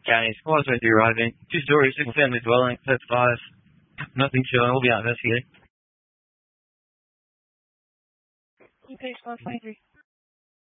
County. Squad's went through arriving. 2-story, 6-family dwelling, set 5. Nothing showing. We'll be out investigating. Okay, Squad 23.